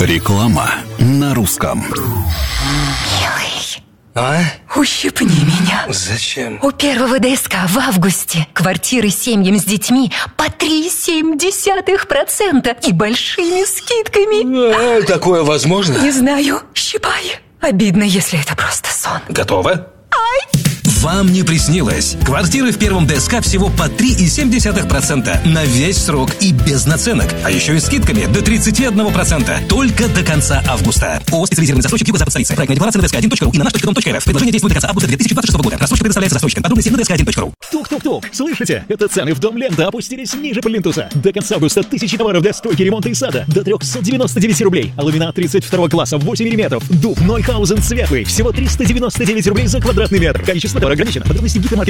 Реклама на русском. Милый, А? ущипни меня. Зачем? У первого ДСК в августе квартиры семьям с детьми по 3,7% и большими скидками. Такое возможно? Не знаю, щипай. Обидно, если это просто сон. Готово? Вам не приснилось. Квартиры в первом ДСК всего по 3,7% на весь срок и без наценок. А еще и скидками до 31%. Только до конца августа. ООО «Специализированный застройщик Юго-Запад столицы». Проектная декларация на dsk1.ru и на наш.дом.рф. Предложение действует до конца августа 2026 года. Рассрочка предоставляется застройщикам. Подробности на dsk1.ru. Тук-тук-тук. Слышите? Это цены в Дом Лента опустились ниже плинтуса. До конца августа тысячи товаров для стройки, ремонта и сада до 399 рублей. Ламинат 32 класса 8 мм. Дуб Нойхаузен светлый. Всего 399 рублей за квадратный метр. Количество товара ограничено. Подробности в гипермаркете